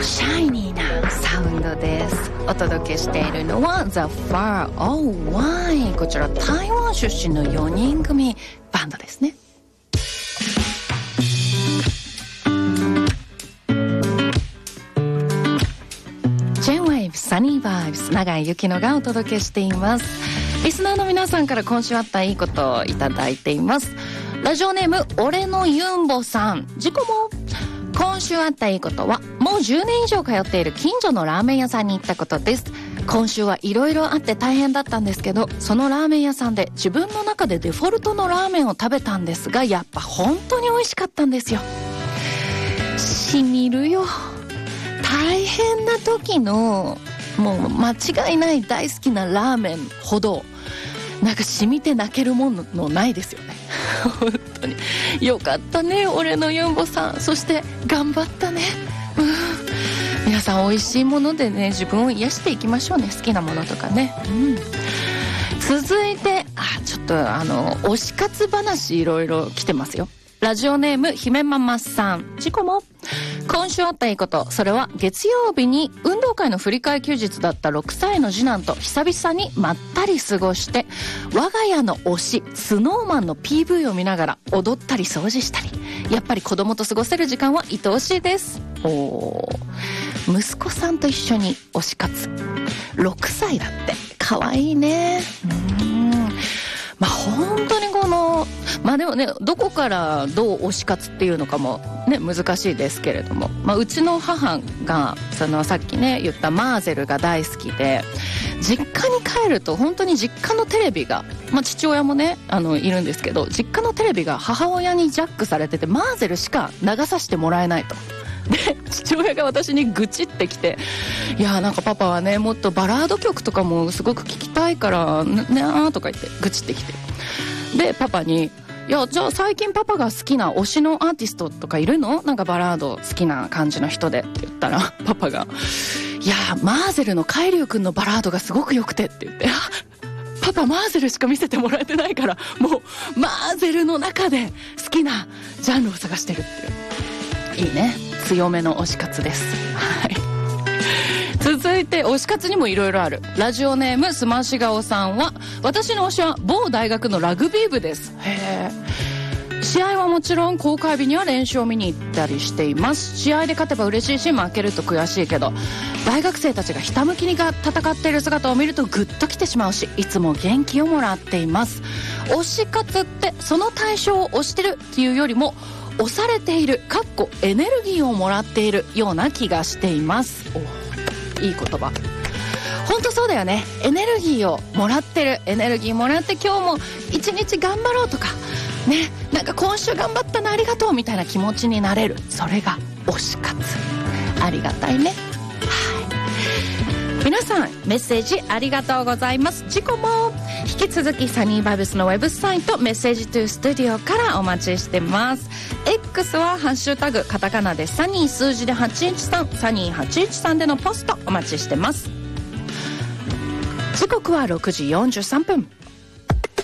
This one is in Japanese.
シャイニーなサウンドです。お届けしているのは The Far Away。 こちら台湾出身の4人組バンドですね。J-Wave Sunny Vibes 永井ゆきのがお届けしています。リスナーの皆さんから今週あったいいことをいただいています。ラジオネーム俺のユンボさん、自己も今週あったいいことは、もう10年以上通っている近所のラーメン屋さんに行ったことです。今週はいろいろあって大変だったんですけど、そのラーメン屋さんで自分の中でデフォルトのラーメンを食べたんですが、やっぱ本当に美味しかったんですよ。しみるよ。大変な時のもう間違いない大好きなラーメンほどなんか染みて泣けるものないですよね。本当によかったね俺のユンボさん。そして頑張ったね。皆さん美味しいものでね、自分を癒していきましょうね。好きなものとかね。続いてちょっと推し活話いろいろ来てますよ。ラジオネーム姫ママさん、自己も今週あったいいこと、それは月曜日に運動会の振り替え休日だった6歳の次男と久々にまったり過ごして、我が家の推しスノーマンの PV を見ながら踊ったり掃除したり、やっぱり子供と過ごせる時間は愛おしいです。息子さんと一緒に推し活、6歳だって可愛いね。本当にでもね、どこからどう推し活っていうのかもね難しいですけれども、うちの母がさっきね言ったマーゼルが大好きで、実家に帰ると本当に実家のテレビが、父親もねいるんですけど、実家のテレビが母親にジャックされてて、マーゼルしか流させてもらえないと。で父親が私に愚痴ってきて、いやなんかパパはねもっとバラード曲とかもすごく聴きたいからねーとか言って愚痴ってきて、でパパに、いやじゃあ最近パパが好きな推しのアーティストとかいるの？なんかバラード好きな感じの人でって言ったら、パパが、いやマーゼルの海龍くんのバラードがすごく良くてって言って、パパマーゼルしか見せてもらえてないから、もうマーゼルの中で好きなジャンルを探してるっていう、いいね、強めの推し活です。はい。続いて推し活にもいろいろある。ラジオネームスマッシュ顔さんは、私の推しは某大学のラグビー部です。試合はもちろん公開日には練習を見に行ったりしています。試合で勝てば嬉しいし、負けると悔しいけど、大学生たちがひたむきに戦っている姿を見るとグッときてしまうし、いつも元気をもらっています。推し活ってその対象を推してるっていうよりも、押されているエネルギーをもらっているような気がしています。いい言葉。本当そうだよね。エネルギーをもらってる、エネルギーもらって、今日も一日頑張ろうとかね、なんか今週頑張ったなありがとうみたいな気持ちになれる、それが推し活。ありがたいね。皆さんメッセージありがとうございます。自己も引き続きサニーバイブスのウェブサイトメッセージトゥースタジオからお待ちしてます。 X はハッシュタグカタカナでサニー数字で813、サニー813でのポストお待ちしてます。時刻は6時43分。